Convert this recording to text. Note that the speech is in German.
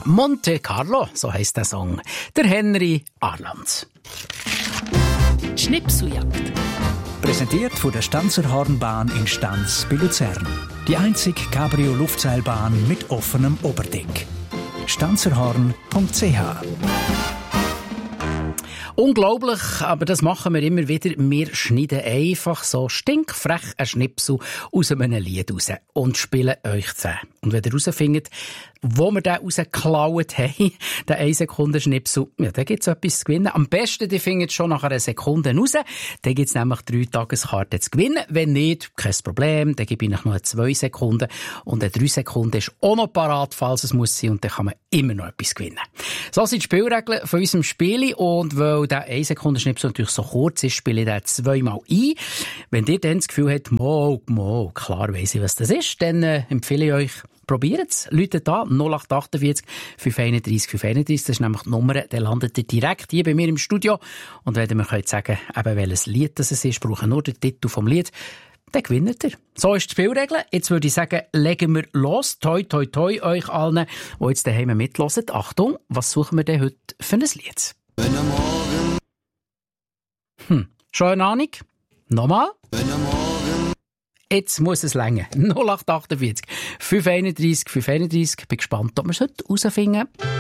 Monte Carlo, so heisst der Song. Der Henry Arlands. Schnipseljagd. Präsentiert von der Stanzer Hornbahn in Stanz bei Luzern. Die einzige Cabrio-Luftseilbahn mit offenem Oberdeck. stanzerhorn.ch. Unglaublich, aber das machen wir immer wieder. Wir schneiden einfach so stinkfrech einen Schnipsel aus einem Lied raus und spielen euch 10. Und wenn ihr herausfindet, wo wir den rausgeklaut haben, den 1-Sekunden-Schnipsel, ja, dann gibt es etwas zu gewinnen. Am besten, ihr findet es schon nach einer Sekunde raus. Dann gibt es nämlich 3 Tageskarten zu gewinnen. Wenn nicht, kein Problem. Dann gebe ich euch noch eine 2 Sekunden. Und eine 3 Sekunden ist auch noch parat, falls es muss sein. Und dann kann man immer noch etwas gewinnen. So sind die Spielregeln von unserem Spiel. Und weil der 1-Sekunden-Schnipsel natürlich so kurz ist, spiele ich den 2-mal ein. Wenn ihr dann das Gefühl habt, klar weiss ich, was das ist, dann empfehle ich euch, probiert es. Läutet an 0848 531 531. Das ist nämlich die Nummer. Dann landet ihr direkt hier bei mir im Studio. Und wenn ihr mir sagen könnt, eben welches Lied das ist, brauche nur den Titel vom Lied, dann gewinnt ihr. So ist die Spielregel. Jetzt würde ich sagen, legen wir los. Toi, toi, toi euch allen, die jetzt daheim mithören. Achtung, was suchen wir denn heute für ein Lied? Schon eine Ahnung? Nochmal? Jetzt muss es länger. 0848 531 531. Bin gespannt, ob wir es heute herausfinden.